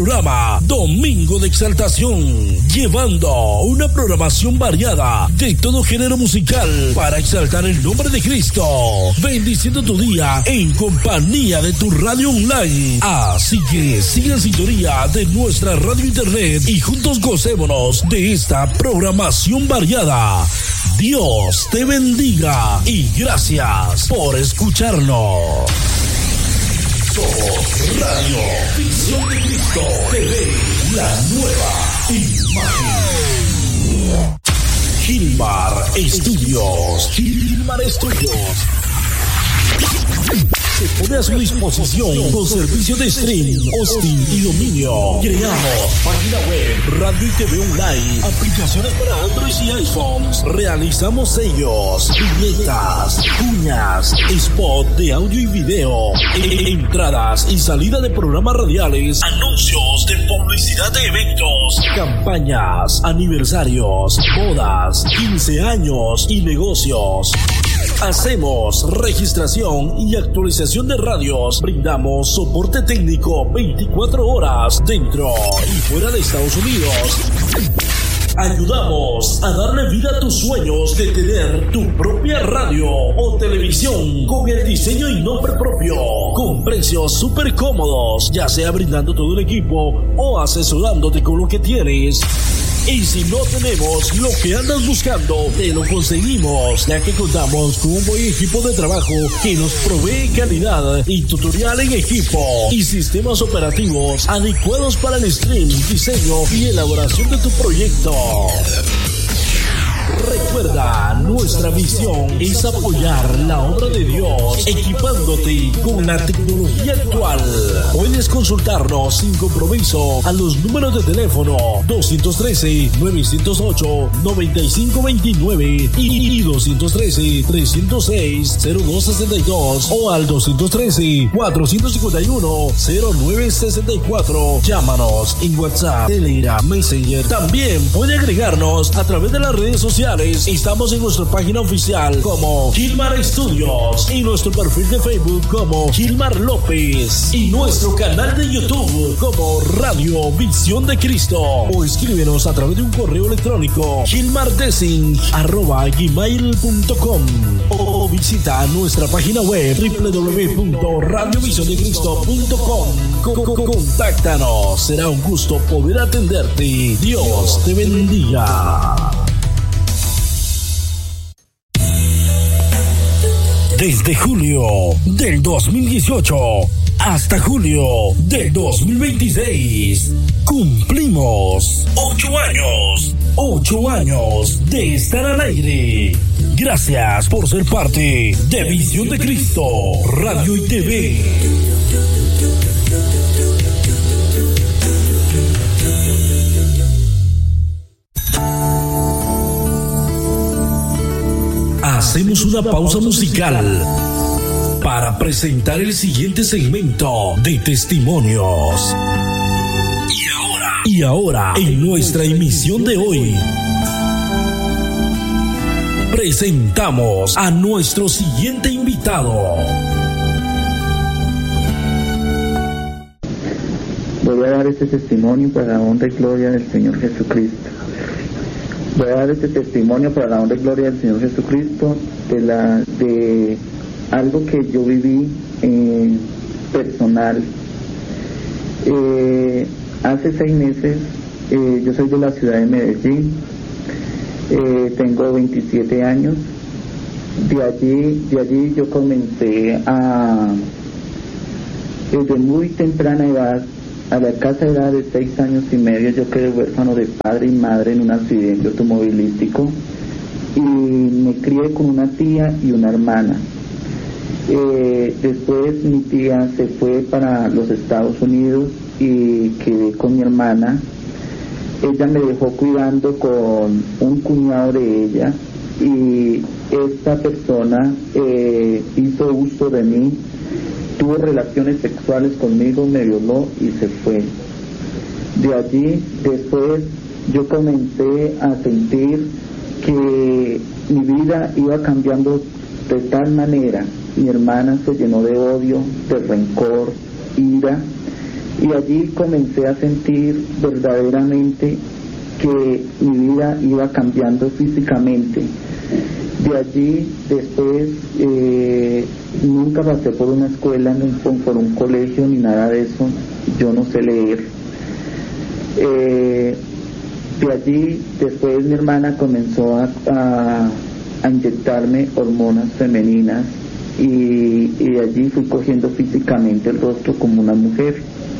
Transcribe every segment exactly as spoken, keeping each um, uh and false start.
Programa Domingo de Exaltación, llevando una programación variada de todo género musical para exaltar el nombre de Cristo, bendiciendo tu día en compañía de tu radio online. Así que sigue en sintonía de nuestra radio internet y juntos gocémonos de esta programación variada. Dios te bendiga y gracias por escucharnos. Somos Radio Visión de Cristo T V, la nueva imagen. Gilmar Estudios. Gilmar Estudios se pone a su disposición con servicio de stream, hosting y dominio. Creamos página web, radio y T V online, aplicaciones para Android y iPhones. Realizamos sellos, viñetas, cuñas, spot de audio y video, entradas y salida de programas radiales, anuncios de publicidad de eventos, campañas, aniversarios, bodas, quince años y negocios. Hacemos registración y actualización de radios. Brindamos soporte técnico veinticuatro horas dentro y fuera de Estados Unidos. Ayudamos a darle vida a tus sueños de tener tu propia radio o televisión con el diseño y nombre propio, con precios súper cómodos, ya sea brindando todo el equipo o asesorándote con lo que tienes. Y si no tenemos lo que andas buscando, te lo conseguimos, ya que contamos con un buen equipo de trabajo que nos provee calidad y tutorial en equipo y sistemas operativos adecuados para el stream, diseño y elaboración de tu proyecto. Recuerda, nuestra visión es apoyar la obra de Dios, equipándote con la tecnología actual. Puedes consultarnos sin compromiso a los números de teléfono dos uno tres, nueve cero ocho, nueve cinco dos nueve y dos uno tres, tres cero seis, cero dos seis dos o al dos uno tres, cuatro cinco uno, cero nueve seis cuatro. Llámanos en WhatsApp, Telegram, Messenger. También puede agregarnos a través de las redes sociales. Estamos en nuestra página oficial como Gilmar Estudios y nuestro perfil de Facebook como Gilmar López y nuestro canal de YouTube como Radio Visión de Cristo, o escríbenos a través de un correo electrónico gilmardesing arroba gmail punto com o visita nuestra página web doble u doble u doble u punto radio visión de cristo punto com. Contáctanos, será un gusto poder atenderte. Dios te bendiga. Desde julio del dos mil dieciocho hasta julio del dos mil veintiséis, cumplimos ocho años, ocho años de estar al aire. Gracias por ser parte de Visión de Cristo, Radio y T V. Hacemos una pausa musical para presentar el siguiente segmento de testimonios. Y ahora, y ahora, en nuestra emisión de hoy, presentamos a nuestro siguiente invitado. Voy a dar este testimonio para la honra y gloria del Señor Jesucristo. Voy a dar este testimonio para la honra y gloria del Señor Jesucristo de la de algo que yo viví eh, personal. Eh, hace seis meses, eh, yo soy de la ciudad de Medellín, eh, tengo veintisiete años. De allí, de allí yo comencé a, desde muy temprana edad, a la escasa edad de seis años y medio, yo quedé huérfano de padre y madre en un accidente automovilístico y me crié con una tía y una hermana. Eh, después mi tía se fue para los Estados Unidos y quedé con mi hermana. Ella me dejó cuidando con un cuñado de ella y esta persona eh, hizo uso de mí, tuvo relaciones sexuales conmigo, me violó y se fue. De allí, después, yo comencé a sentir que mi vida iba cambiando de tal manera. Mi hermana se llenó de odio, de rencor, ira, Y allí comencé a sentir verdaderamente que mi vida iba cambiando físicamente. De allí, después, eh, nunca pasé por una escuela, ni por un colegio, ni nada de eso. Yo no sé leer. Eh, de allí, después mi hermana comenzó a, a, a inyectarme hormonas femeninas y, y de allí fui cogiendo físicamente el rostro como una mujer.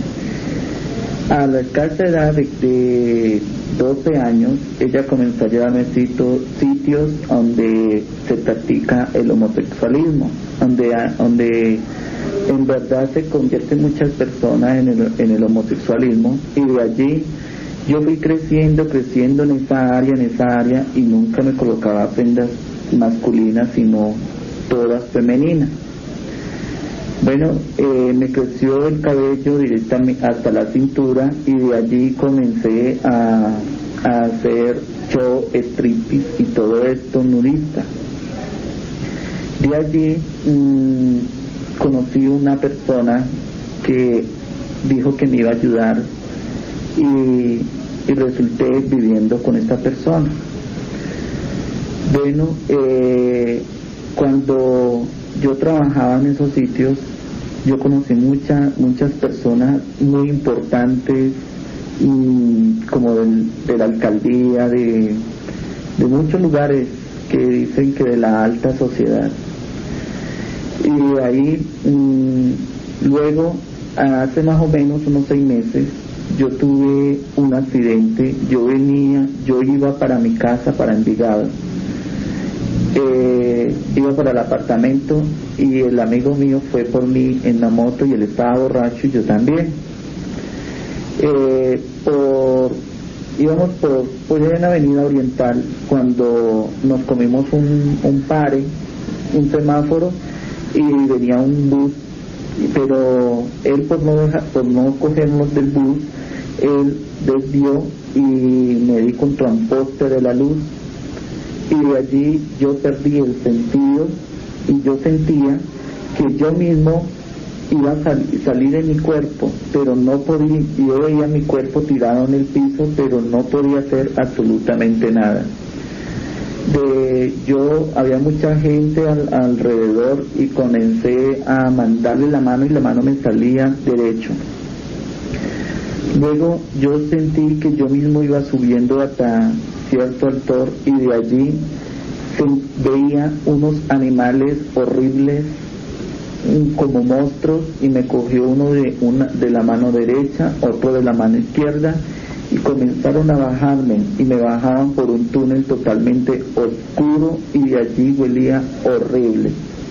A la escasa edad de, de doce años, ella comenzó a llevarme a sitios donde se practica el homosexualismo, donde, donde en verdad se convierten muchas personas en el, en el homosexualismo, y de allí yo fui creciendo, creciendo en esa área, en esa área, y nunca me colocaba prendas masculinas, sino todas femeninas. Bueno, eh, me creció el cabello directamente hasta la cintura, y de allí comencé a, a hacer show, striptease y todo esto nudista. De allí mmm, conocí una persona que dijo que me iba a ayudar, y, y resulté viviendo con esta persona. Bueno, eh, cuando yo trabajaba en esos sitios, yo conocí muchas muchas personas muy importantes, y como del, de la alcaldía, de, de muchos lugares que dicen que de la alta sociedad. Y ahí, mmm, luego, hace más o menos unos seis meses, yo tuve un accidente. Yo venía, yo iba para mi casa, para Envigado. Eh, iba para el apartamento, y el amigo mío fue por mí en la moto, y él estaba borracho y yo también. Eh, por, íbamos por, por en la avenida Oriental, cuando nos comimos un, un pare, un semáforo, y venía un bus, pero él por no, dejar, por no cogernos del bus, él desvió y me di contra un poste de la luz. Y de allí yo perdí el sentido, y yo sentía que yo mismo iba a sal, salir de mi cuerpo, pero no podía. Yo veía mi cuerpo tirado en el piso, pero no podía hacer absolutamente nada. De, yo había mucha gente al, alrededor, y comencé a mandarle la mano, y la mano me salía derecho. Luego yo sentí que yo mismo iba subiendo hasta cierto altor, y de allí se veía unos animales horribles como monstruos, y me cogió uno de una de la mano derecha, otro de la mano izquierda, y comenzaron a bajarme, y me bajaban por un túnel totalmente oscuro, y de allí huelía horrible.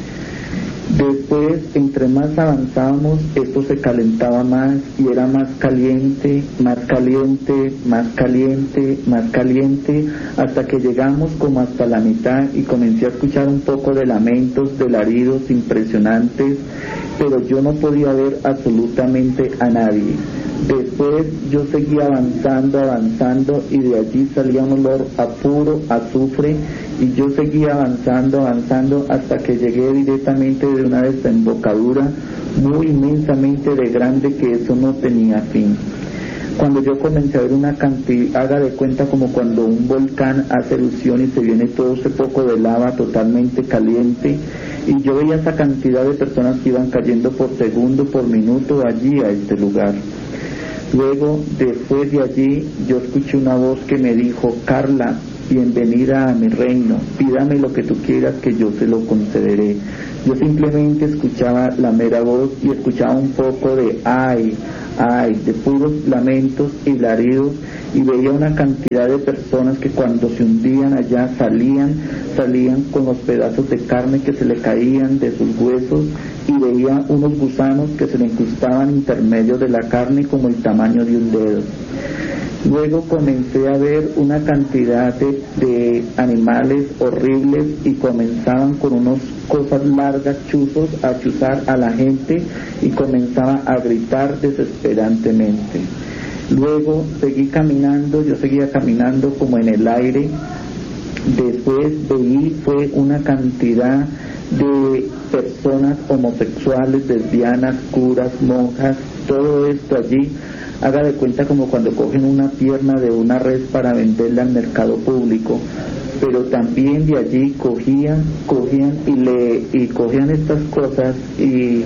Después, entre más avanzábamos, esto se calentaba más, y era más caliente, más caliente, más caliente, más caliente, hasta que llegamos como hasta la mitad, y comencé a escuchar un poco de lamentos, de alaridos impresionantes, pero yo no podía ver absolutamente a nadie. Después yo seguía avanzando, avanzando, y de allí salía un olor a puro azufre, y yo seguía avanzando, avanzando, hasta que llegué directamente de una desembocadura muy inmensamente de grande, que eso no tenía fin. Cuando yo comencé a ver una cantidad, haga de cuenta como cuando un volcán hace erupción y se viene todo ese poco de lava totalmente caliente, y yo veía esa cantidad de personas que iban cayendo por segundo, por minuto, allí a este lugar. Luego, después de allí, yo escuché una voz que me dijo: Carla, bienvenida a mi reino, pídame lo que tú quieras, que yo se lo concederé. Yo simplemente escuchaba la mera voz, y escuchaba un poco de ay, ay, de puros lamentos y alaridos, y veía una cantidad de personas que cuando se hundían allá salían, salían con los pedazos de carne que se le caían de sus huesos, y veía unos gusanos que se le incrustaban intermedio de la carne como el tamaño de un dedo. Luego comencé a ver una cantidad de, de animales horribles, y comenzaban con unas cosas largas, chuzos, a chuzar a la gente, y comenzaba a gritar desesperantemente. Luego seguí caminando, yo seguía caminando como en el aire. Después veí fue una cantidad de personas homosexuales, lesbianas, curas, monjas, todo esto allí, haga de cuenta como cuando cogen una pierna de una res para venderla al mercado público, pero también de allí cogían, cogían y le y cogían estas cosas y,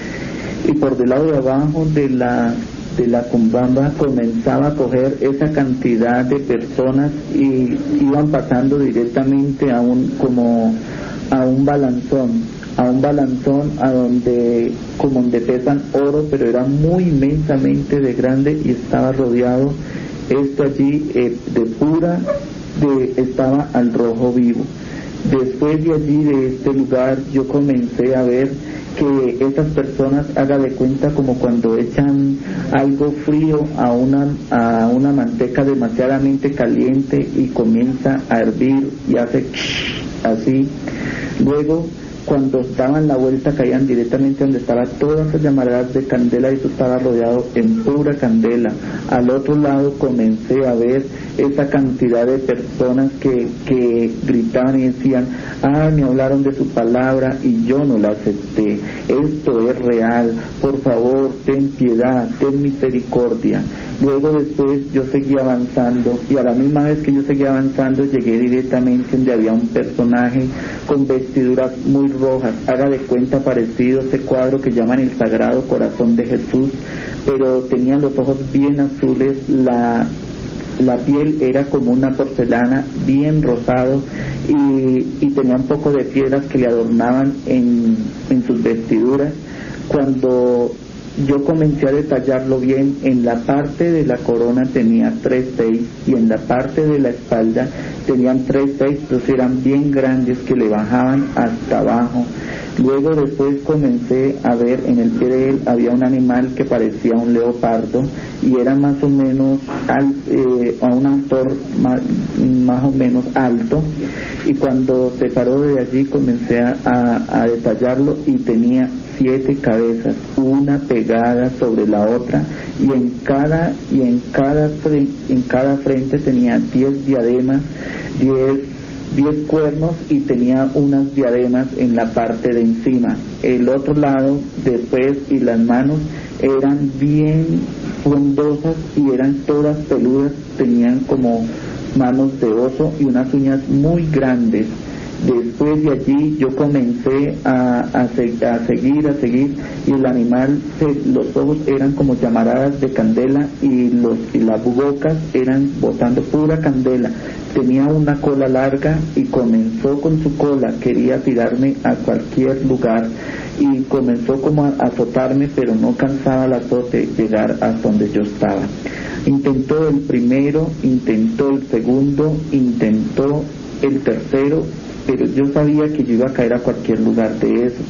y por del lado de abajo de la de la cumbamba comenzaba a coger esa cantidad de personas y iban pasando directamente a un como a un balanzón, a un balanzón a donde como donde pesan oro, pero era muy inmensamente de grande y estaba rodeado esto allí eh, de pura de estaba al rojo vivo. Después de allí, de este lugar, yo comencé a ver que estas personas, haga de cuenta como cuando echan algo frío a una a una manteca demasiadamente caliente y comienza a hervir y hace así. Luego, cuando daban la vuelta, caían directamente donde estaban todas esas llamaradas de candela y eso estaba rodeado en pura candela. Al otro lado comencé a ver esa cantidad de personas que, que gritaban y decían, ah, me hablaron de su palabra y yo no la acepté, esto es real, por favor, ten piedad, ten misericordia. Luego después yo seguí avanzando y a la misma vez que yo seguía avanzando llegué directamente donde había un personaje con vestiduras muy rojas, haga de cuenta parecido a ese cuadro que llaman el Sagrado Corazón de Jesús, pero tenía los ojos bien azules, la la piel era como una porcelana bien rosado y, y tenía un poco de piedras que le adornaban en, en sus vestiduras. Cuando yo comencé a detallarlo bien, en la parte de la corona tenía tres seis y en la parte de la espalda tenían tres seis, entonces eran bien grandes que le bajaban hasta abajo. Luego después comencé a ver en el pie de él había un animal que parecía un leopardo y era más o menos al, eh, a un altor más, más o menos alto, y cuando se paró de allí comencé a, a, a detallarlo y tenía siete cabezas, una pegada sobre la otra, y en cada y en cada en cada frente tenía diez diademas, diez diez cuernos y tenía unas diademas en la parte de encima. El otro lado después y las manos eran bien frondosas y eran todas peludas, tenían como manos de oso y unas uñas muy grandes. Después de allí yo comencé a, a, se, a seguir, a seguir, y el animal, se, los ojos eran como llamaradas de candela y, los, y las bocas eran botando pura candela. Tenía una cola larga y comenzó con su cola, quería tirarme a cualquier lugar y comenzó como a azotarme, pero no cansaba el azote llegar hasta donde yo estaba. Intentó el primero, intentó el segundo, intentó el tercero, pero yo sabía que yo iba a caer a cualquier lugar de eso.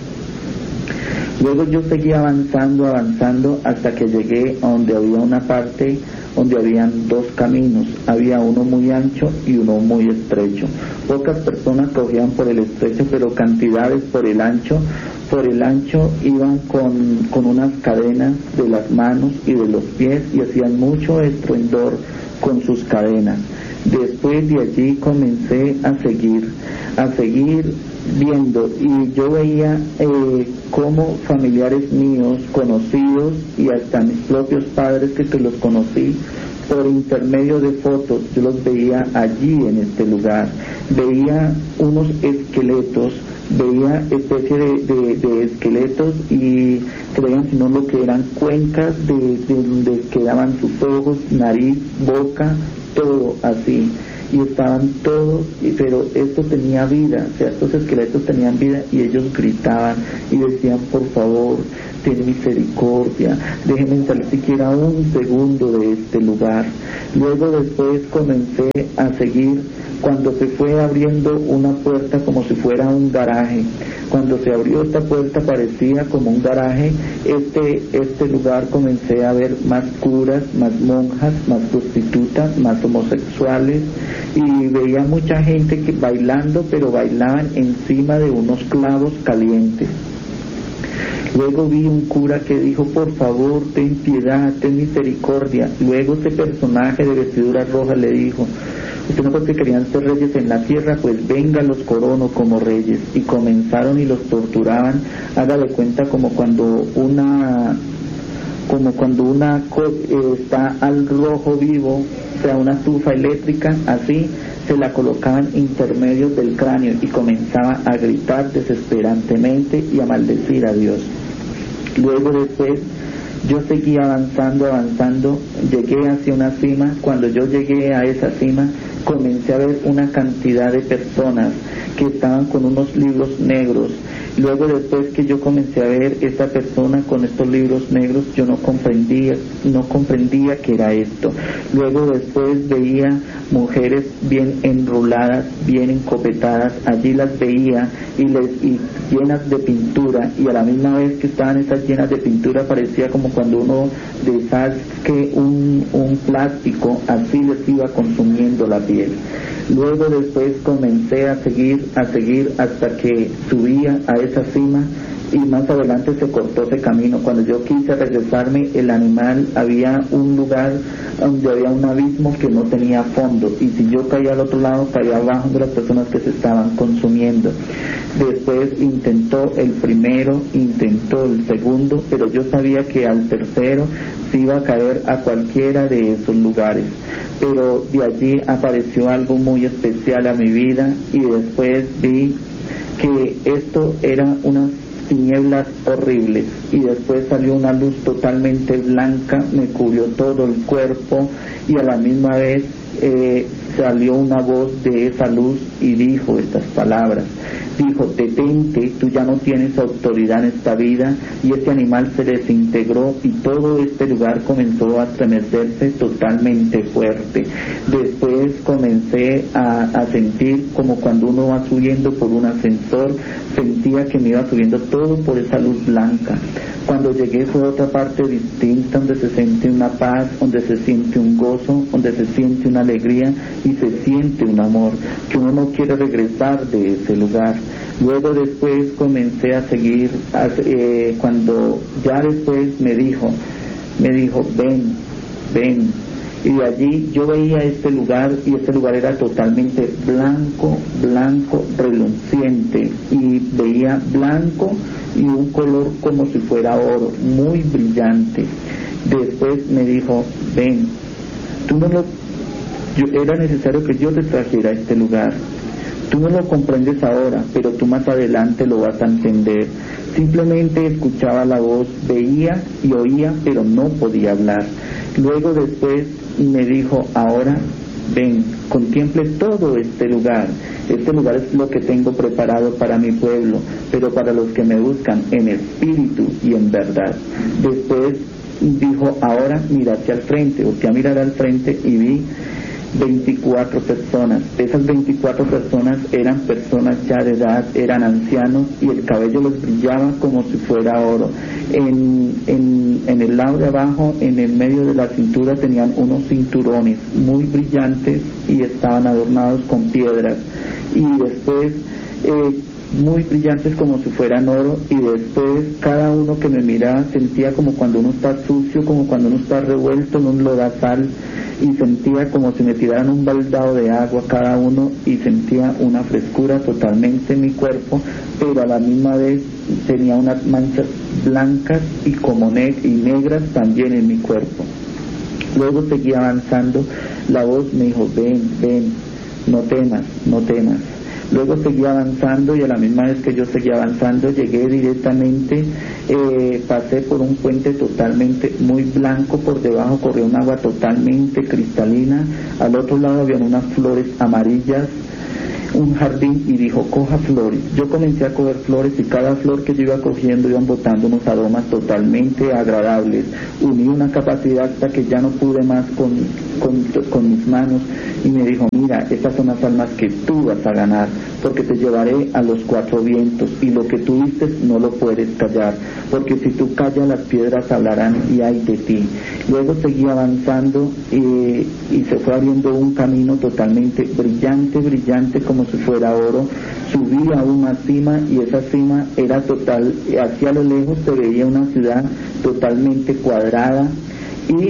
Luego yo seguía avanzando, avanzando, hasta que llegué a donde había una parte, donde habían dos caminos, había uno muy ancho y uno muy estrecho. Pocas personas cogían por el estrecho, pero cantidades por el ancho. Por el ancho iban con, con unas cadenas de las manos y de los pies y hacían mucho estruendor con sus cadenas. Después de allí comencé a seguir, a seguir viendo, y yo veía eh, como familiares míos, conocidos y hasta mis propios padres que, que los conocí por intermedio de fotos, yo los veía allí en este lugar. Veía unos esqueletos, veía especie de, de, de esqueletos y creían sino lo que eran cuencas de, de donde quedaban sus ojos, nariz, boca, todo así, y estaban todos, pero esto tenía vida, o sea, estos esqueletos tenían vida y ellos gritaban y decían, por favor, ten misericordia, déjenme salir siquiera un segundo de este lugar. Luego después comencé a seguir, cuando se fue abriendo una puerta como si fuera un garaje. Cuando se abrió esta puerta parecía como un garaje. Este, este lugar comencé a ver más curas, más monjas, más prostitutas, más homosexuales, y veía mucha gente que bailando, pero bailaban encima de unos clavos calientes. Luego vi un cura que dijo, por favor, ten piedad, ten misericordia. Luego ese personaje de vestiduras rojas le dijo, usted no porque querían ser reyes en la tierra, pues venga, los corono como reyes. Y comenzaron y los torturaban, haga de cuenta como cuando una como cuando una co- eh, está al rojo vivo, o sea, una estufa eléctrica, así se la colocaban intermedios del cráneo y comenzaba a gritar desesperantemente y a maldecir a Dios. Luego después yo seguí avanzando, avanzando, llegué hacia una cima. Cuando yo llegué a esa cima, comencé a ver una cantidad de personas que estaban con unos libros negros. Luego después que yo comencé a ver esta persona con estos libros negros, yo no comprendía, no comprendía qué era esto. Luego después veía mujeres bien enroladas, bien encopetadas, allí las veía y, les, y llenas de pintura, y a la misma vez que estaban esas llenas de pintura parecía como cuando uno deshace un, un plástico, así les iba consumiendo la piel. Luego después comencé a seguir, a seguir hasta que subía a esa cima, y más adelante se cortó ese camino. Cuando yo quise regresarme, el animal, había un lugar donde había un abismo que no tenía fondo, y si yo caía al otro lado, caía abajo de las personas que se estaban consumiendo. Después intentó el primero, intentó el segundo, pero yo sabía que al tercero se iba a caer a cualquiera de esos lugares. Pero de allí apareció algo muy especial a mi vida, y después vi que esto era unas tinieblas horribles, y después salió una luz totalmente blanca, me cubrió todo el cuerpo, y a la misma vez eh, salió una voz de esa luz y dijo estas palabras. Dijo: detente, tú ya no tienes autoridad en esta vida. Y este animal se desintegró y todo este lugar comenzó a estremecerse totalmente fuerte. Después comencé a, a sentir como cuando uno va subiendo por un ascensor, sentía que me iba subiendo todo por esa luz blanca. Cuando llegué fue a otra parte distinta, donde se siente una paz, donde se siente un gozo, donde se siente una alegría y se siente un amor, que uno no quiere regresar de ese lugar. Luego después comencé a seguir, a, eh, cuando ya después me dijo, me dijo, ven, ven. Y de allí yo veía este lugar, y este lugar era totalmente blanco, blanco, reluciente, y veía blanco y un color como si fuera oro, muy brillante. Después me dijo, ven, tú no lo, yo, era necesario que yo te trajera a este lugar. Tú no lo comprendes ahora, pero tú más adelante lo vas a entender. Simplemente escuchaba la voz, veía y oía, pero no podía hablar. Luego después me dijo, ahora ven, contemple todo este lugar. Este lugar es lo que tengo preparado para mi pueblo, pero para los que me buscan en espíritu y en verdad. Después dijo, ahora mira hacia el frente. Volteé a mirar al frente y vi veinticuatro personas. De esas veinticuatro personas eran personas ya de edad, eran ancianos, y el cabello les brillaba como si fuera oro. En, en, en el lado de abajo, en el medio de la cintura, tenían unos cinturones muy brillantes y estaban adornados con piedras, y después eh, muy brillantes como si fueran oro. Y después cada uno que me miraba sentía como cuando uno está sucio, como cuando uno está revuelto en un lodazal, y sentía como si me tiraran un baldado de agua cada uno, y sentía una frescura totalmente en mi cuerpo, pero a la misma vez tenía unas manchas blancas y como ne- y negras también en mi cuerpo. Luego seguí avanzando, la voz me dijo, ven, ven, no temas, no temas. Luego seguí avanzando, y a la misma vez que yo seguía avanzando, llegué directamente, eh, pasé por un puente totalmente muy blanco, por debajo corría un agua totalmente cristalina, al otro lado habían unas flores amarillas, un jardín, y dijo, coja flores. Yo comencé a coger flores, y cada flor que yo iba cogiendo iban botando unos aromas totalmente agradables. Uní una capacidad hasta que ya no pude más con, con, con mis manos, y me dijo, mira, estas son las almas que tú vas a ganar, porque te llevaré a los cuatro vientos, y lo que tú dices no lo puedes callar, porque si tú callas las piedras hablarán y ay de ti. Luego seguí avanzando, eh, y se fue abriendo un camino totalmente brillante, brillante como si fuera oro. Subí a una cima, y esa cima era total, hacia lo lejos se veía una ciudad totalmente cuadrada, y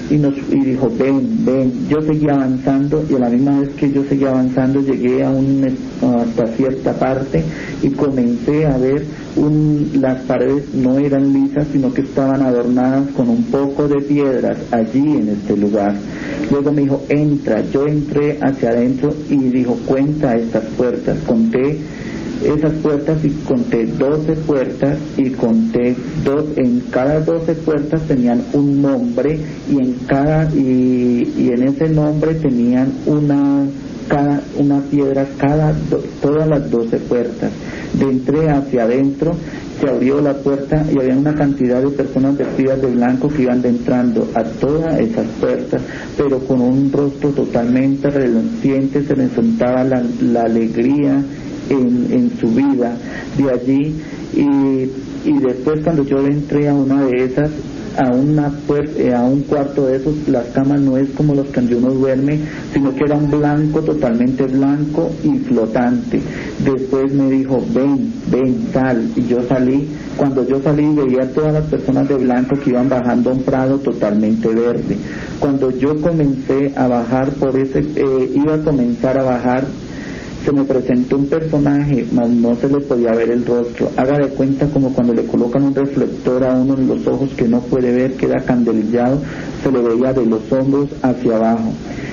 y nos y dijo, ven, ven. Yo seguía avanzando, y a la misma vez que yo seguía avanzando llegué a un hasta cierta parte y comencé a ver un, las paredes no eran lisas, sino que estaban adornadas con un poco de piedras allí en este lugar. Luego me dijo, entra. Yo entré hacia adentro y dijo, cuenta estas puertas. Conté esas puertas y conté doce puertas, y conté dos, en cada doce puertas tenían un nombre, y en cada y, y en ese nombre tenían una cada una piedra cada do, todas las doce puertas. De entré hacia adentro, se abrió la puerta y había una cantidad de personas vestidas de blanco que iban entrando a todas esas puertas, pero con un rostro totalmente reluciente. Se les sentaba la, la alegría En, en su vida de allí, y, y después cuando yo entré a una de esas, a una puer- a un cuarto de esos, las camas no es como los que uno duerme, sino que era un blanco, totalmente blanco y flotante. Después me dijo, ven, ven, sal, y yo salí. Cuando yo salí veía a todas las personas de blanco que iban bajando a un prado totalmente verde. Cuando yo comencé a bajar por ese, eh, iba a comenzar a bajar, se me presentó un personaje, mas no se le podía ver el rostro. Haga de cuenta como cuando le colocan un reflector a uno en los ojos que no puede ver, queda candelillado, se le veía de los hombros hacia abajo.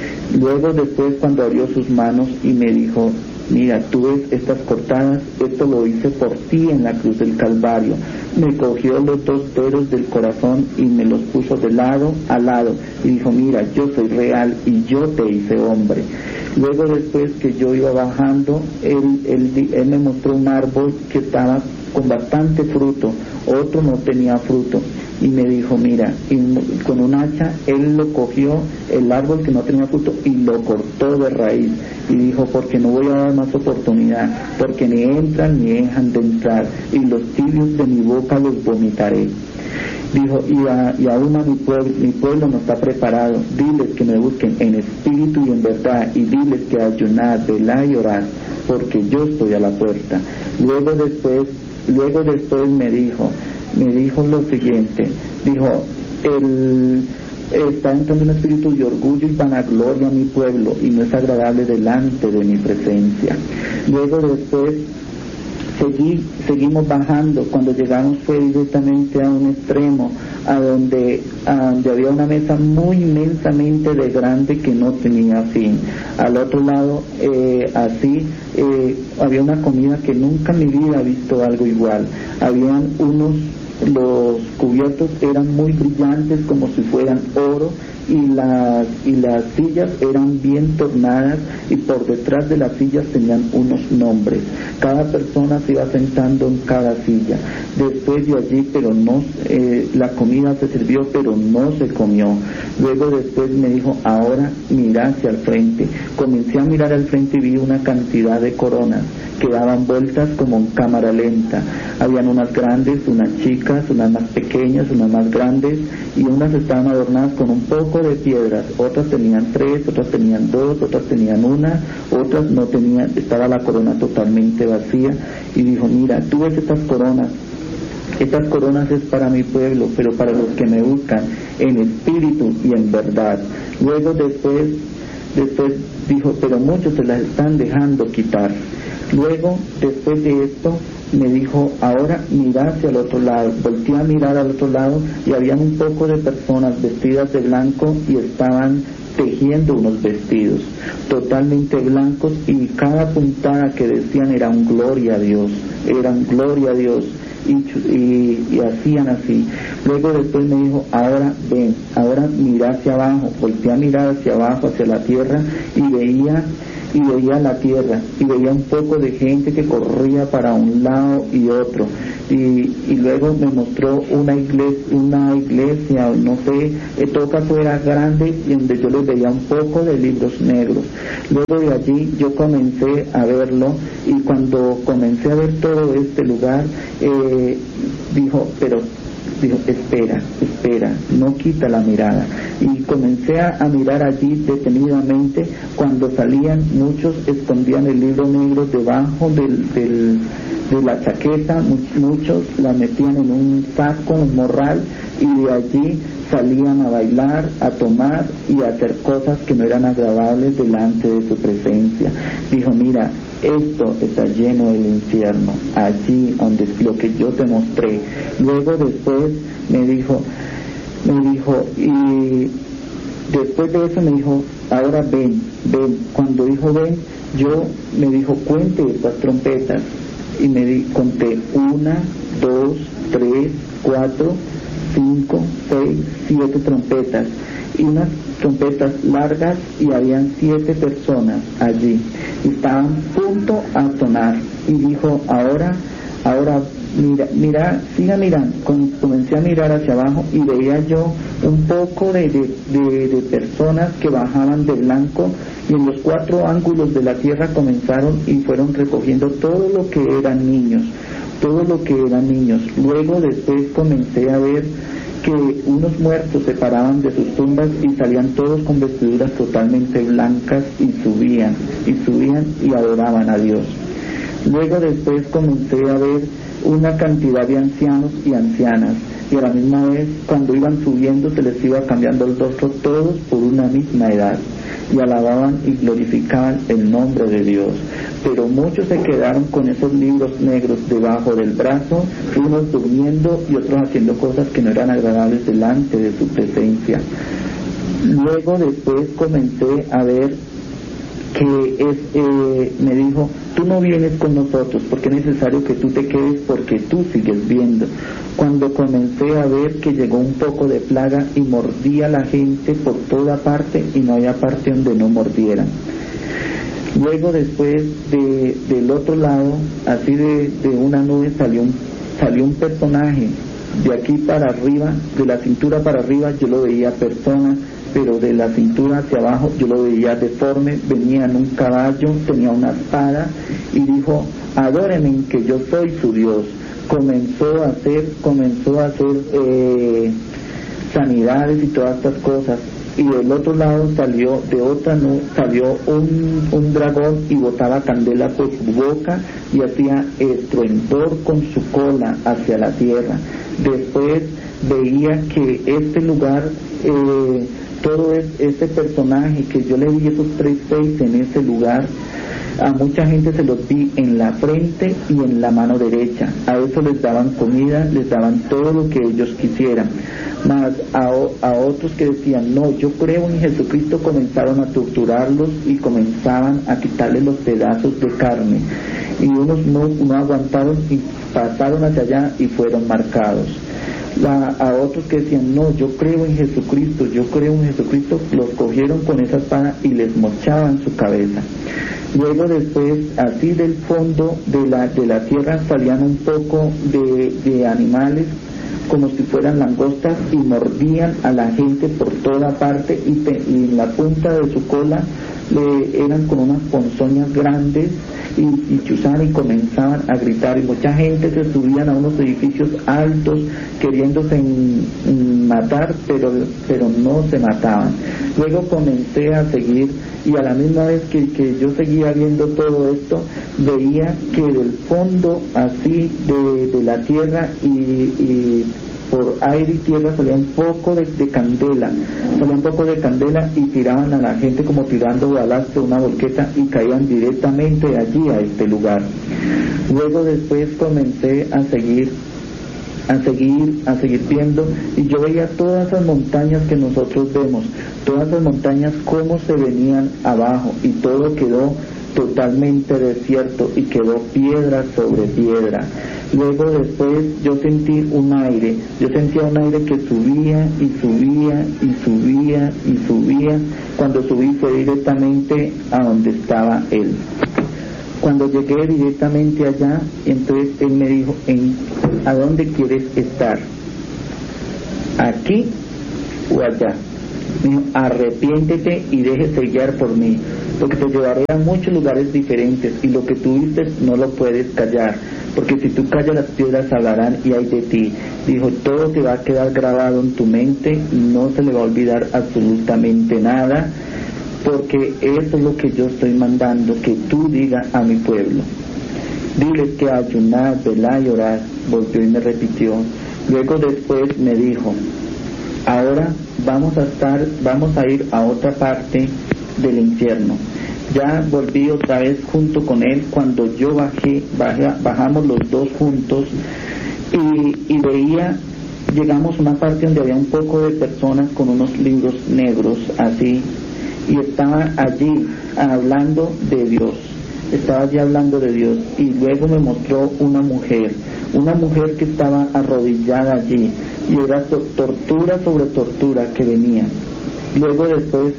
Luego después, cuando abrió sus manos y me dijo, mira, tú ves estas cortadas, esto lo hice por ti en la cruz del Calvario. Me cogió los dos dedos del corazón y me los puso de lado a lado y dijo, mira, yo soy real y yo te hice hombre. Luego después que yo iba bajando, él, él, él me mostró un árbol que estaba con bastante fruto, otro no tenía fruto, y me dijo, mira, y con un hacha él lo cogió, el árbol que no tenía fruto, y lo cortó de raíz, y dijo, porque no voy a dar más oportunidad, porque ni entran ni dejan de entrar, y los tibios de mi boca los vomitaré. Dijo, y, a, y aún a mi pueblo, mi pueblo no está preparado, diles que me busquen en espíritu y en verdad, y diles que ayunar, velar y orar, porque yo estoy a la puerta. Luego después, luego después me dijo, me dijo lo siguiente, dijo, el, está entrando un espíritu de orgullo y vanagloria a mi pueblo, y no es agradable delante de mi presencia. Luego después, Seguí, seguimos bajando. Cuando llegamos fue directamente a un extremo, a donde, a donde había una mesa muy inmensamente de grande que no tenía fin. Al otro lado, eh, así, eh, había una comida que nunca en mi vida he visto algo igual. Habían unos, los cubiertos eran muy brillantes como si fueran oro, y las y las sillas eran bien tornadas, y por detrás de las sillas tenían unos nombres. Cada persona se iba sentando en cada silla. Después de allí, pero no, eh, la comida se sirvió, pero no se comió. Luego después me dijo, ahora mira hacia el frente. Comencé a mirar al frente y vi una cantidad de coronas que daban vueltas como en cámara lenta. Habían unas grandes, unas chicas, unas más pequeñas, unas más grandes, y unas estaban adornadas con un poco de piedras, otras tenían tres, otras tenían dos, otras tenían una, otras no tenían, estaba la corona totalmente vacía. Y dijo, mira, tú ves estas coronas, estas coronas es para mi pueblo, pero para los que me buscan en espíritu y en verdad. Luego después, después dijo, pero muchos se las están dejando quitar. Luego, después de esto, me dijo, ahora mira hacia el otro lado. Volteé a mirar al otro lado y habían un poco de personas vestidas de blanco y estaban tejiendo unos vestidos totalmente blancos, y cada puntada que decían era un gloria a Dios, era un gloria a Dios. Y, y, y hacían así. Luego después me dijo, ahora ven, ahora mira hacia abajo. Volteé a mirar hacia abajo, hacia la tierra, y veía y veía la tierra, y veía un poco de gente que corría para un lado y otro, y, y luego me mostró una iglesia, una iglesia, no sé, en todo caso era grande, y donde yo les veía un poco de libros negros. Luego de allí yo comencé a verlo, y cuando comencé a ver todo este lugar, eh, dijo, pero dijo, espera, espera, no quita la mirada. Y comencé a, a mirar allí detenidamente. Cuando salían, muchos escondían el libro negro debajo del, del, de la chaqueta, muchos la metían en un saco, un morral, y de allí salían a bailar, a tomar y a hacer cosas que no eran agradables delante de su presencia. Dijo, mira, esto está lleno del infierno, allí donde es lo que yo te mostré. Luego después me dijo, me dijo, y después de eso me dijo, ahora ven, ven. Cuando dijo ven, yo me dijo, cuente estas trompetas. Y me di, conté una, dos, tres, cuatro, cinco, seis, siete trompetas. Y unas trompetas largas, y habían siete personas allí. Y estaban a punto a sonar. Y dijo, ahora, ahora, mira, mira, siga mirando. Comencé a mirar hacia abajo y veía yo un poco de, de, de, de personas que bajaban del blanco, y en los cuatro ángulos de la tierra comenzaron y fueron recogiendo todo lo que eran niños, todo lo que eran niños. Luego después comencé a ver que unos muertos se paraban de sus tumbas y salían todos con vestiduras totalmente blancas y subían, y subían y adoraban a Dios. Luego después comencé a ver una cantidad de ancianos y ancianas, y a la misma vez cuando iban subiendo se les iba cambiando el rostro, todos por una misma edad, y alababan y glorificaban el nombre de Dios. Pero muchos se quedaron con esos libros negros debajo del brazo, unos durmiendo y otros haciendo cosas que no eran agradables delante de su presencia. Luego después comencé a ver que es, eh, me dijo, tú no vienes con nosotros porque es necesario que tú te quedes porque tú sigues viendo. Cuando comencé a ver que llegó un poco de plaga y mordía a la gente por toda parte y no había parte donde no mordieran. Luego después de, del otro lado, así de, de una nube salió un, salió un personaje. De aquí para arriba, de la cintura para arriba yo lo veía persona, pero de la cintura hacia abajo yo lo veía deforme. Venía en un caballo, tenía una espada y dijo, adórenme que yo soy su Dios. Comenzó a hacer, comenzó a hacer eh, sanidades y todas estas cosas. Y del otro lado salió de otra nube, salió un, un dragón y botaba candela por su boca y hacía estruendor con su cola hacia la tierra. Después veía que este lugar, eh, todo es, este personaje que yo le vi esos tres seis en ese lugar, a mucha gente se los vi en la frente y en la mano derecha. A eso les daban comida, les daban todo lo que ellos quisieran. Mas a, a otros que decían, no, yo creo en Jesucristo, comenzaron a torturarlos y comenzaban a quitarles los pedazos de carne. Y unos no, no aguantaron y pasaron hacia allá y fueron marcados. La, a otros que decían, no, yo creo en Jesucristo, yo creo en Jesucristo, los cogieron con esa espada y les mochaban su cabeza. Luego después, así del fondo de la, de la tierra salían un poco de, de animales, como si fueran langostas, y mordían a la gente por toda parte, y, te, y en la punta de su cola le, eran con unas ponzoñas grandes, y, y chuzaban y comenzaban a gritar, y mucha gente se subían a unos edificios altos queriéndose en, en matar, pero, pero no se mataban. Luego comencé a seguir, y a la misma vez que, que yo seguía viendo todo esto, veía que del fondo así de, de la tierra y, y por aire y tierra salía un poco de, de candela, salía un poco de candela y tiraban a la gente como tirando balas de una volqueta y caían directamente allí a este lugar. Luego después comencé a seguir a seguir, a seguir viendo, y yo veía todas esas montañas que nosotros vemos, todas esas montañas cómo se venían abajo, y todo quedó totalmente desierto y quedó piedra sobre piedra. Luego después yo sentí un aire, yo sentía un aire que subía y subía y subía y subía. Cuando subí fue directamente a donde estaba él. Cuando llegué directamente allá, entonces él me dijo, ¿en, ¿a dónde quieres estar? ¿Aquí o allá? Me dijo, arrepiéntete y déjese guiar por mí, porque te llevaré a muchos lugares diferentes, y lo que tú viste no lo puedes callar, porque si tú callas las piedras hablarán y hay de ti. Dijo, todo te va a quedar grabado en tu mente y no se le va a olvidar absolutamente nada, porque eso es lo que yo estoy mandando que tú digas a mi pueblo. Diles que ayunar, velar y orar. Volvió y me repitió. Luego después me dijo, ahora vamos a estar, vamos a ir a otra parte del infierno. Ya volví otra vez junto con él cuando yo bajé, bajé bajamos los dos juntos y, y veía, llegamos a una parte donde había un poco de personas con unos libros negros así, y estaban allí hablando de Dios, estaba allí hablando de Dios, y luego me mostró una mujer, una mujer que estaba arrodillada allí, y era to- tortura sobre tortura que venía. Luego después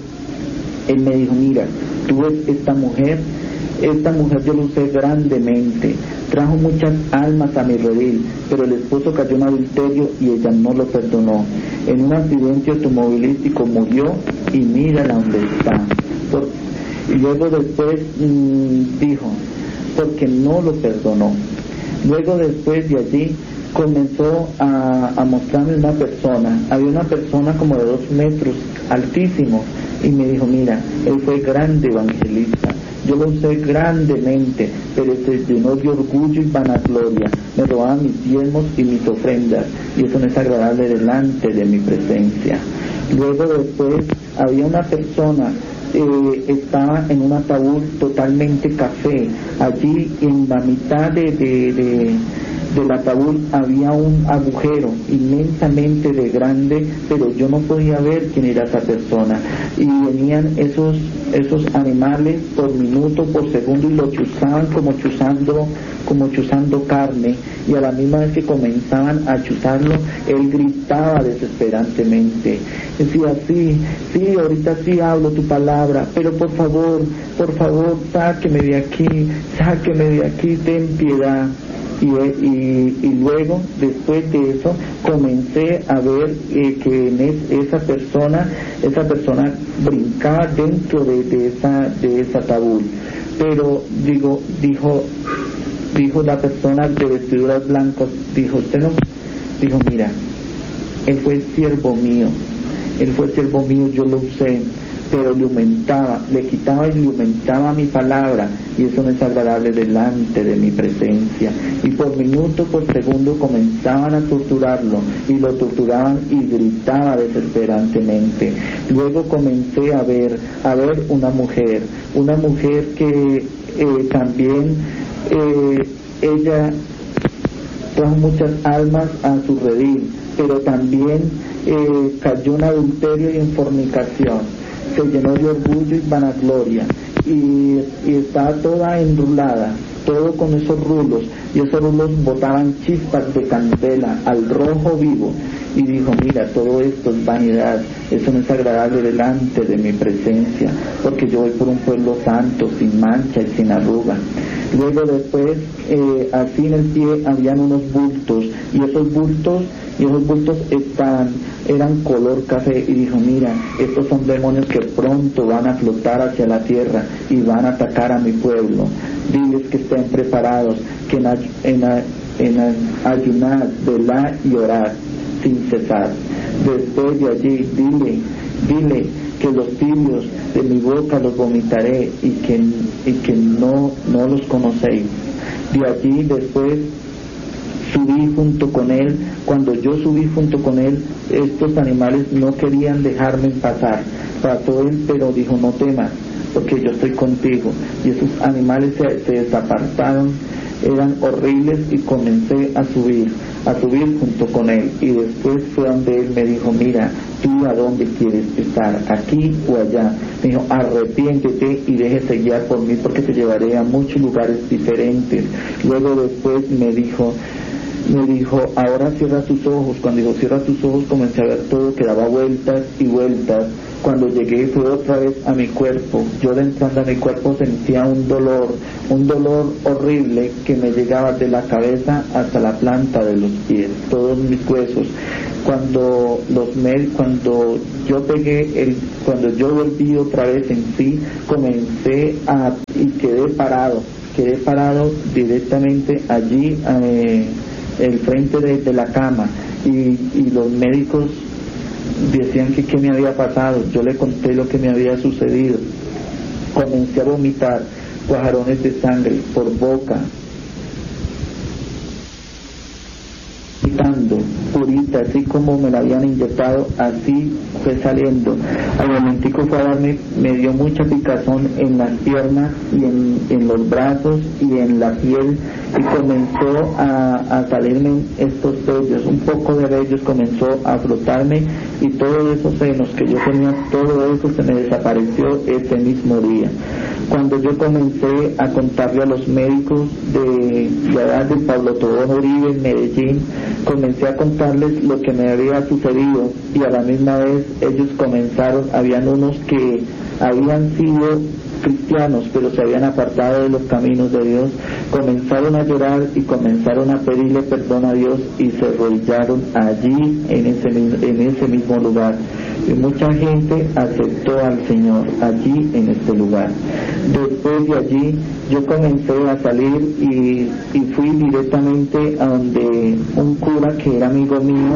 él me dijo, mira, tú ves esta mujer, esta mujer yo la usé grandemente, trajo muchas almas a mi redil, pero el esposo cayó en adulterio y ella no lo perdonó. En un accidente automovilístico murió y mírala donde está. Por, y luego después mmm, dijo, porque no lo perdonó. Luego después de allí comenzó a, a mostrarme una persona, había una persona como de dos metros, altísimo, y me dijo, mira, él fue grande evangelista, yo lo usé grandemente, pero se llenó de orgullo y vanagloria, me robaba mis diezmos y mis ofrendas, y eso no es agradable delante de mi presencia. Luego después había una persona, eh, estaba en un ataúd totalmente café, allí en la mitad de, de, de del ataúd había un agujero inmensamente de grande, pero yo no podía ver quién era esa persona, y venían esos esos animales por minuto, por segundo, y lo chuzaban como chuzando como chuzando carne, y a la misma vez que comenzaban a chuzarlo, él gritaba desesperantemente, decía, sí, sí, ahorita sí hablo tu palabra, pero por favor, por favor, sáqueme de aquí, sáqueme de aquí, ten piedad. Y, y, y luego, después de eso, comencé a ver eh, que en es, esa persona, esa persona brincaba dentro de, de esa, de ese ataúd. Pero digo, dijo, dijo la persona de vestiduras blancas, dijo, usted no, dijo, mira, él fue siervo mío, él fue siervo mío, yo lo usé, pero le aumentaba, le quitaba y le aumentaba mi palabra, y eso no es agradable delante de mi presencia. Y por minuto, por segundo comenzaban a torturarlo, y lo torturaban y gritaba desesperantemente. Luego comencé a ver, a ver una mujer, una mujer que eh, también, eh, ella trajo muchas almas a su redil, pero también eh, cayó en adulterio y en fornicación. Se llenó de orgullo y vanagloria, y, y estaba toda enrulada, todo con esos rulos, y esos rulos botaban chispas de candela al rojo vivo, y dijo, mira, todo esto es vanidad, eso no es agradable delante de mi presencia, porque yo voy por un pueblo santo, sin mancha y sin arruga. Luego después, eh, así en el pie habían unos bultos, y esos bultos, y esos bultos estaban, eran color café, y dijo, mira, estos son demonios que pronto van a flotar hacia la tierra y van a atacar a mi pueblo. Diles que estén preparados, que en, en, en ayunar, velar y orar sin cesar. Después de allí, dile, dile que los tibios de mi boca los vomitaré, y que, y que no, no los conocéis. De allí después subí junto con él. Cuando yo subí junto con él, estos animales no querían dejarme pasar. Pasó él, pero dijo, no temas, porque yo estoy contigo. Y esos animales se, se desapartaron, eran horribles, y comencé a subir, a subir junto con él. Y después fue donde él me dijo, mira, ¿tú a dónde quieres estar? ¿Aquí o allá? Me dijo, arrepiéntete y déjese guiar por mí, porque te llevaré a muchos lugares diferentes. Luego después me dijo, me dijo, ahora cierra tus ojos. Cuando dijo, cierra tus ojos, comencé a ver todo que daba vueltas y vueltas. Cuando llegué fue otra vez a mi cuerpo. Yo entrando a mi cuerpo sentía un dolor, un dolor horrible que me llegaba de la cabeza hasta la planta de los pies, todos mis huesos. Cuando los med cuando yo pegué el, cuando yo volví otra vez en sí, comencé a y quedé parado, quedé parado directamente allí, eh, el frente de, de la cama, y, y los médicos decían que qué me había pasado. Yo le conté lo que me había sucedido. Comencé a vomitar cuajarones de sangre por boca. quitando purita, así como me la habían inyectado, así fue saliendo. Al momentico fue a darme, me dio mucha picazón en las piernas y en, en los brazos y en la piel, y comenzó a, a salirme estos vellos, un poco de vellos comenzó a flotarme, y todos esos senos que yo tenía, todo eso se me desapareció ese mismo día. Cuando yo comencé a contarle a los médicos de la edad de Pablo Tobón Uribe en Medellín, comencé a contarles lo que me había sucedido, y a la misma vez ellos comenzaron, habían unos que habían sido cristianos pero se habían apartado de los caminos de Dios, comenzaron a llorar y comenzaron a pedirle perdón a Dios y se arrodillaron allí en ese, en ese mismo lugar, y mucha gente aceptó al Señor allí en este lugar. Después de allí yo comencé a salir y, y fui directamente a donde un cura que era amigo mío,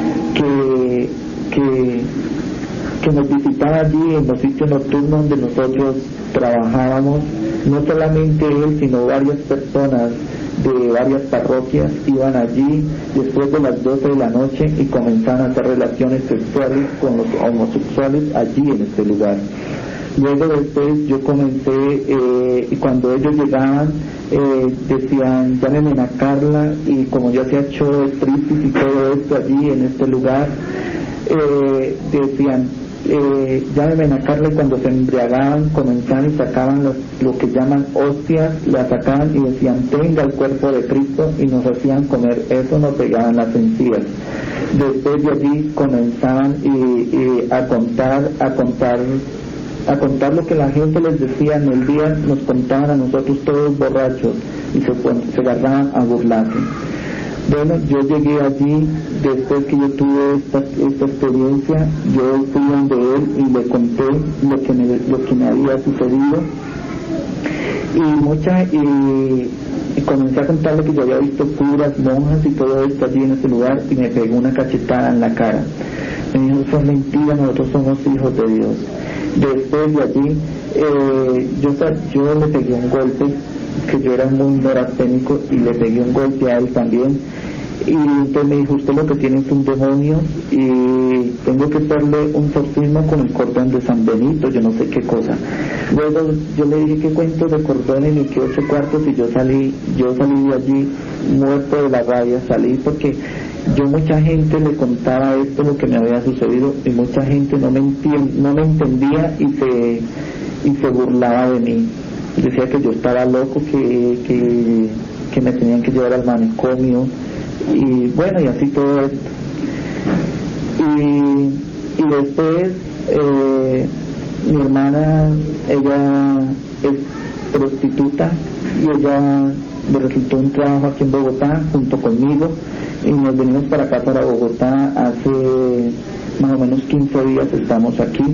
que que que nos visitaba allí en los sitios nocturnos donde nosotros trabajábamos. No solamente él, sino varias personas de varias parroquias iban allí después de las doce de la noche y comenzaban a hacer relaciones sexuales con los homosexuales allí en este lugar. Luego después yo comencé, eh, y cuando ellos llegaban, eh, decían, llámenme a Carla, y como yo hacía show, striptease y todo esto allí en este lugar, eh, decían, eh, llámenme a Carla, y cuando se embriagaban comenzaban y sacaban los, lo que llaman hostias, la sacaban y decían, tenga el cuerpo de Cristo, y nos hacían comer eso, nos pegaban las encías. Después de allí comenzaban y, y a contar, a contar a contar lo que la gente les decía en el día, nos contaban a nosotros todos borrachos y se, se agarraban a burlarse. Bueno, yo llegué allí, después que yo tuve esta, esta experiencia, yo fui donde él y le conté lo que me, lo que me había sucedido, y mucha y, y comencé a contarle que yo había visto curas, monjas y todo esto allí en ese lugar, y me pegó una cachetada en la cara. Me dijo, eso es mentira, nosotros somos hijos de Dios. Después de allí, eh, yo, yo le pegué un golpe, que yo era muy neurasténico, y le pegué un golpe a él también, y entonces me dijo, usted lo que tiene es un demonio, y tengo que hacerle un exorcismo con el cordón de San Benito, yo no sé qué cosa. Luego yo le dije, qué cuento de cordones ni qué ocho cuartos, y yo salí, yo salí de allí muerto de la rabia, salí porque yo mucha gente le contaba esto, lo que me había sucedido, y mucha gente no me entien, no me entendía y se y se burlaba de mí, decía que yo estaba loco, que que, que me tenían que llevar al manicomio, y bueno, y así todo esto. Y, y después eh, mi hermana, ella es prostituta, y ella le resultó un trabajo aquí en Bogotá junto conmigo, y nos venimos para acá, para Bogotá, hace más o menos quince días estamos aquí,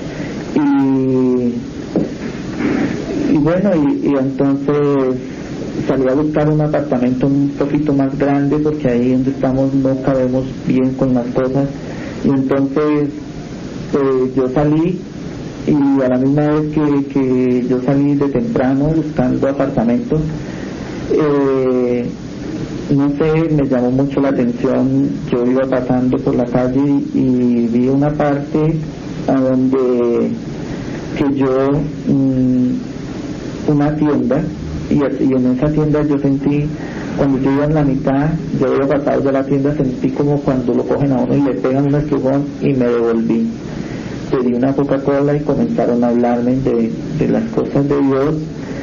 y, y bueno, y, y entonces salí a buscar un apartamento un poquito más grande, porque ahí donde estamos no cabemos bien con las cosas, y entonces pues yo salí, y a la misma vez que, que yo salí de temprano buscando apartamentos, eh, no sé, me llamó mucho la atención, yo iba pasando por la calle y vi una parte a donde que yo, mmm, una tienda, y, y en esa tienda yo sentí, cuando yo iba en la mitad, yo iba pasado de la tienda, sentí como cuando lo cogen a uno y le pegan un estrujón, y me devolví. Pedí una Coca-Cola y comenzaron a hablarme de, de las cosas de Dios,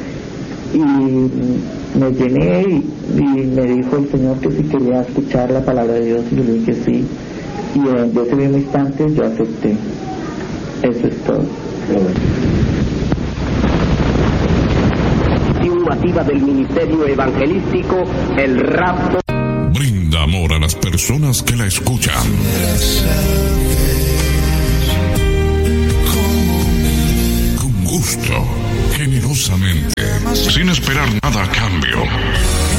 y me llené y, y me dijo el Señor que si quería escuchar la palabra de Desde yo le dije que sí, y en ese mismo instante yo acepté. Eso es todo. Activa del Ministerio Evangelístico, el rapto. Brinda amor a las personas que la escuchan. Con gusto, generosamente, sin esperar nada a cambio.